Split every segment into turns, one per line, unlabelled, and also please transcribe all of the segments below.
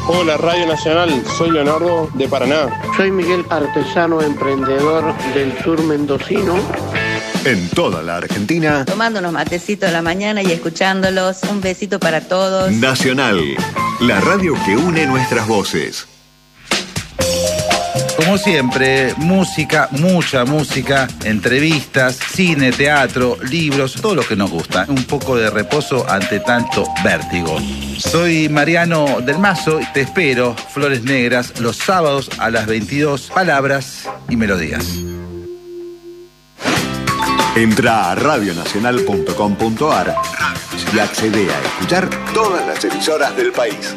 Hola, Radio Nacional, soy Leonardo de Paraná.
Soy Miguel, artesano emprendedor del sur mendocino.
En toda la Argentina,
tomando unos matecitos a la mañana y escuchándolos. Un besito para todos.
Nacional, la radio que une nuestras voces.
Como siempre, música, mucha música, entrevistas, cine, teatro, libros, todo lo que nos gusta. Un poco de reposo ante tanto vértigo. Soy Mariano del Mazo y te espero, Flores Negras, los sábados a las 22, palabras y melodías.
Entra a radionacional.com.ar y accede a escuchar todas las emisoras del país.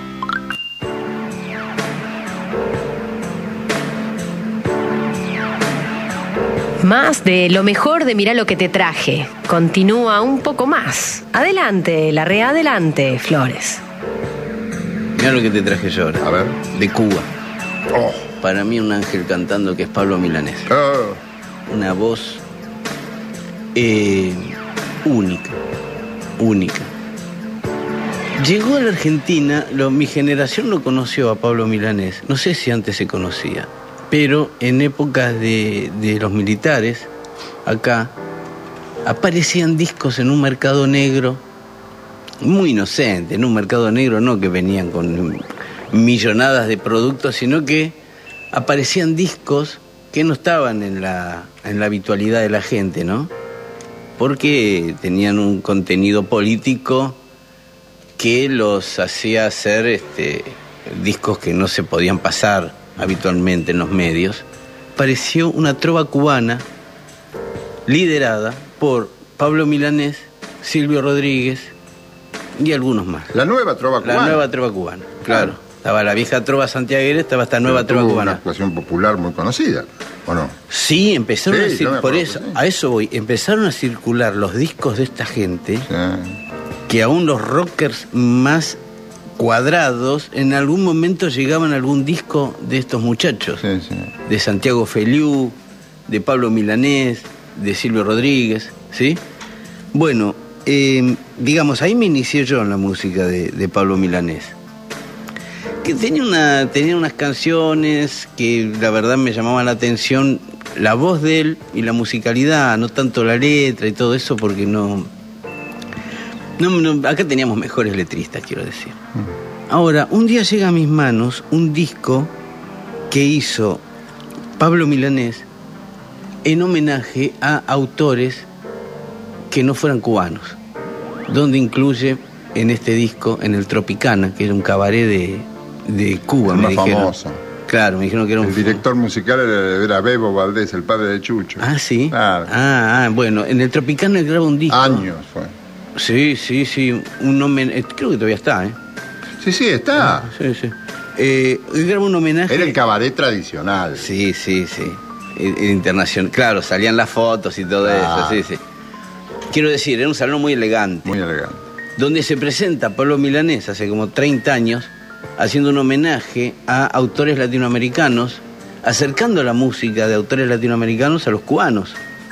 Más de lo mejor de Mirá lo que te traje. Continúa un poco más. Adelante, adelante, Flores.
Mirá lo que te traje yo ahora.
A ver.
De Cuba.
Oh.
Para mí un ángel cantando que es Pablo Milanés.
Oh.
Una voz única. Llegó a la Argentina, mi generación lo conoció a Pablo Milanés. No sé si antes se conocía. Pero en épocas de los militares, acá, aparecían discos en un mercado negro, muy inocente, en un mercado negro no que venían con millonadas de productos, sino que aparecían discos que no estaban en la habitualidad de la gente, ¿no? Porque tenían un contenido político que los hacía hacer discos que no se podían pasar habitualmente en los medios. Apareció una trova cubana liderada por Pablo Milanés, Silvio Rodríguez y algunos más.
La nueva trova cubana.
La nueva trova cubana, claro. Estaba la vieja trova santiaguera, estaba esta nueva trova cubana.
Una actuación popular muy conocida, ¿o no?
Sí, empezaron a circular,
por eso,
sí. A eso voy, empezaron a circular los discos de esta gente, que aún los rockers más cuadrados, en algún momento llegaban a algún disco de estos muchachos, de Santiago Feliú, de Pablo Milanés, de Silvio Rodríguez, ¿sí? Bueno, digamos, ahí me inicié yo en la música de Pablo Milanés, que tenía unas canciones que la verdad me llamaban la atención, la voz de él y la musicalidad, no tanto la letra y todo eso, porque no, acá teníamos mejores letristas, quiero decir. Ahora, un día llega a mis manos un disco que hizo Pablo Milanés en homenaje a autores que no fueran cubanos, donde incluye en este disco, en el Tropicana, que era un cabaret de Cuba,
el
me
más
dijeron.
Famoso.
Claro, me dijeron que era un...
El director musical era Bebo Valdés, el padre de Chucho.
Ah, ¿sí?
Claro.
Bueno, en el Tropicana graba un disco.
Años fue.
Sí, un homenaje, creo que todavía está, ¿eh?
Sí, está.
Sí. Graba un homenaje...
Era el cabaret tradicional.
Sí. El internacional. Claro, salían las fotos y todo eso, sí. Quiero decir, era un salón muy elegante.
Muy elegante.
Donde se presenta Pablo Milanés hace como 30 años, haciendo un homenaje a autores latinoamericanos, acercando la música de autores latinoamericanos a los cubanos.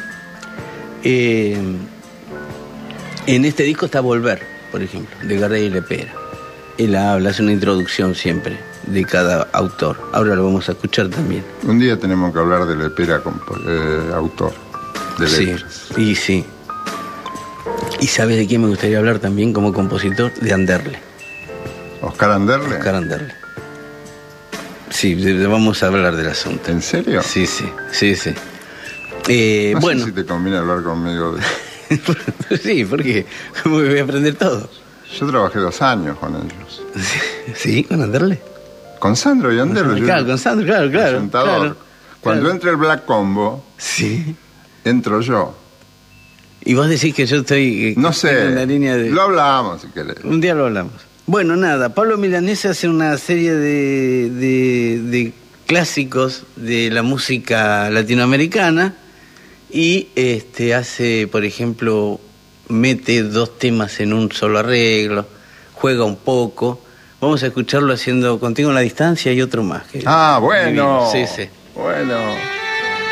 En este disco está Volver, por ejemplo, de Gardel y Lepera. Él hace una introducción siempre de cada autor. Ahora lo vamos a escuchar también.
Un día tenemos que hablar de Lepera como autor de letras.
Sí. ¿Y sabes de quién me gustaría hablar también como compositor? De Anderle.
¿Oscar Anderle?
Oscar Anderle. Sí, vamos a hablar del asunto.
¿En serio?
Sí.
No
bueno.
sé si te conviene hablar conmigo de...
Sí, porque ¿cómo voy a aprender todo?
Yo trabajé 2 años con ellos.
¿Sí? ¿Con Anderle?
Con Sandro y Anderle.
Claro, con Sandro, claro.
Presentador.
Claro,
Cuando entra el Black Combo,
sí,
entro yo.
Y vos decís que yo estoy...
No sé,
en la línea de...
lo hablamos si querés.
Un día lo hablamos. Bueno, nada, Pablo Milanés hace una serie de clásicos de la música latinoamericana y hace, por ejemplo, mete 2 temas en un solo arreglo, juega un poco. Vamos a escucharlo haciendo Contigo en la Distancia y otro más.
Ah, bueno.
Sí.
Bueno.